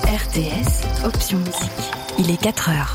RTS, option musique. Il est 4h.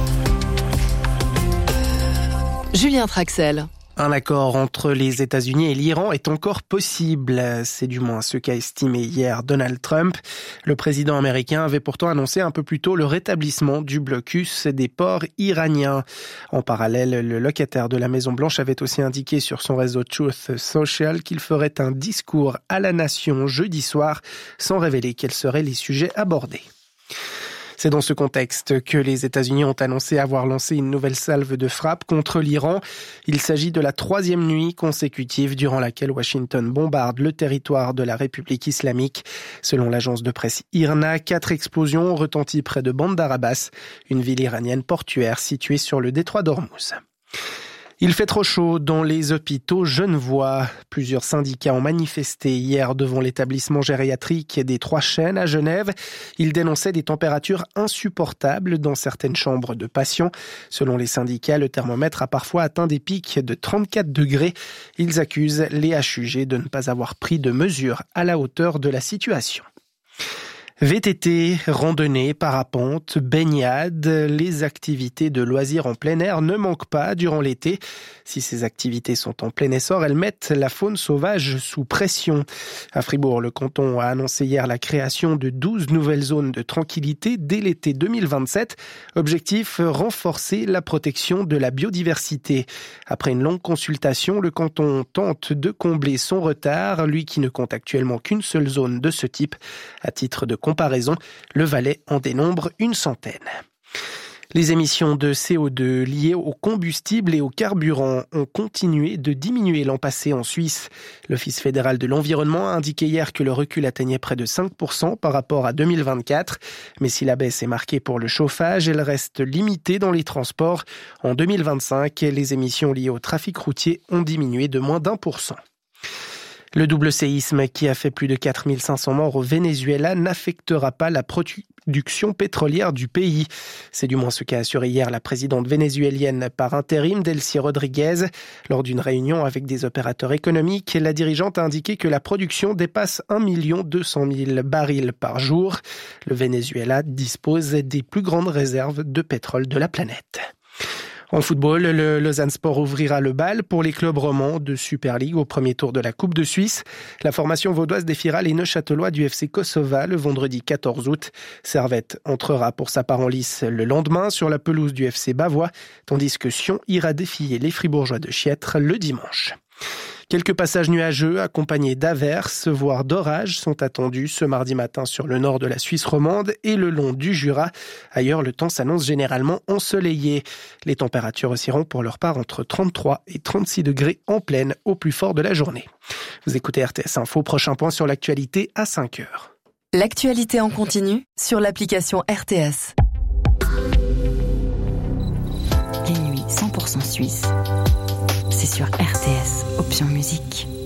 Julien Traxel. Un accord entre les États-Unis et l'Iran est encore possible. C'est du moins ce qu'a estimé hier Donald Trump. Le président américain avait pourtant annoncé un peu plus tôt le rétablissement du blocus des ports iraniens. En parallèle, le locataire de la Maison-Blanche avait aussi indiqué sur son réseau Truth Social qu'il ferait un discours à la nation jeudi soir, sans révéler quels seraient les sujets abordés. C'est dans ce contexte que les États-Unis ont annoncé avoir lancé une nouvelle salve de frappe contre l'Iran. Il s'agit de la 3e nuit consécutive durant laquelle Washington bombarde le territoire de la République islamique. Selon l'agence de presse IRNA, 4 explosions ont retenti près de Bandar Abbas, une ville iranienne portuaire située sur le détroit d'Ormuz. Il fait trop chaud dans les hôpitaux genevois. Plusieurs syndicats ont manifesté hier devant l'établissement gériatrique des Trois Chênes à Genève. Ils dénonçaient des températures insupportables dans certaines chambres de patients. Selon les syndicats, le thermomètre a parfois atteint des pics de 34 degrés. Ils accusent les HUG de ne pas avoir pris de mesures à la hauteur de la situation. VTT, randonnée, parapente, baignade, les activités de loisirs en plein air ne manquent pas durant l'été. Si ces activités sont en plein essor, elles mettent la faune sauvage sous pression. À Fribourg, le canton a annoncé hier la création de 12 nouvelles zones de tranquillité dès l'été 2027. Objectif, renforcer la protection de la biodiversité. Après une longue consultation, le canton tente de combler son retard, lui qui ne compte actuellement qu'une seule zone de ce type. À titre de comparaison, le Valais en dénombre une centaine. Les émissions de CO2 liées au combustible et au carburant ont continué de diminuer l'an passé en Suisse. L'Office fédéral de l'environnement a indiqué hier que le recul atteignait près de 5% par rapport à 2024. Mais si la baisse est marquée pour le chauffage, elle reste limitée dans les transports. En 2025, les émissions liées au trafic routier ont diminué de moins d'1%. Le double séisme qui a fait plus de 4500 morts au Venezuela n'affectera pas la production pétrolière du pays. C'est du moins ce qu'a assuré hier la présidente vénézuélienne par intérim, Delcy Rodriguez. Lors d'une réunion avec des opérateurs économiques, la dirigeante a indiqué que la production dépasse 1 200 000 barils par jour. Le Venezuela dispose des plus grandes réserves de pétrole de la planète. En football, le Lausanne Sport ouvrira le bal pour les clubs romans de Super League au premier tour de la Coupe de Suisse. La formation vaudoise défiera les Neuchâtelois du FC Kosova le vendredi 14 août. Servette entrera pour sa part en lice le lendemain sur la pelouse du FC Bavois, tandis que Sion ira défier les Fribourgeois de Chiètre le dimanche. Quelques passages nuageux accompagnés d'averses, voire d'orages, sont attendus ce mardi matin sur le nord de la Suisse romande et le long du Jura. Ailleurs, le temps s'annonce généralement ensoleillé. Les températures oscilleront pour leur part entre 33 et 36 degrés en pleine au plus fort de la journée. Vous écoutez RTS Info, prochain point sur l'actualité à 5h. L'actualité en continu sur l'application RTS. Les nuits 100% suisses. C'est sur RTS, option musique.